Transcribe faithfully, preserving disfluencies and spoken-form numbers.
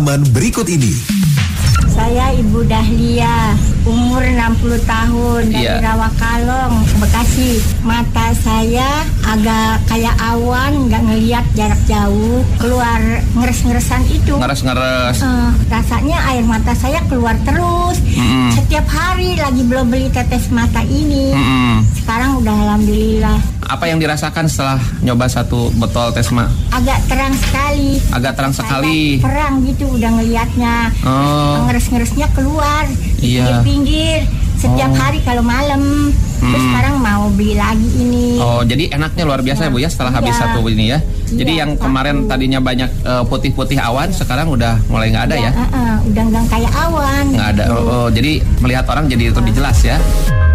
Berikut ini. Saya Ibu Dahlia, umur enam puluh tahun, dari Iya. Rawakalong, Bekasi. Mata saya agak kayak awan, nggak ngelihat jarak jauh, keluar ngeres-ngeresan itu. Ngeres-ngeres. Eh, rasanya air mata saya keluar terus. Mm-mm. Setiap hari lagi belum beli tetes mata ini. Mm-mm. Sekarang udah alhamdulillah. Apa yang dirasakan setelah nyoba satu botol Tesma? Agak terang sekali. Agak terang Saya sekali. terang gitu udah ngelihatnya. Oh. Ngeres-ngeresnya keluar di Iya. pinggir-pinggir setiap Oh. hari kalau malam. Terus Mm. sekarang mau beli lagi ini. Oh, jadi enaknya luar biasa ya Bu ya setelah habis Iya. satu ini ya. Jadi Iya, yang satu. kemarin tadinya banyak eh, putih-putih awan, sekarang udah mulai nggak ada ya? Udah, uh-uh, udah nggak kayak awan. Nggak ada. gitu. Oh, oh, jadi melihat orang jadi lebih jelas ya.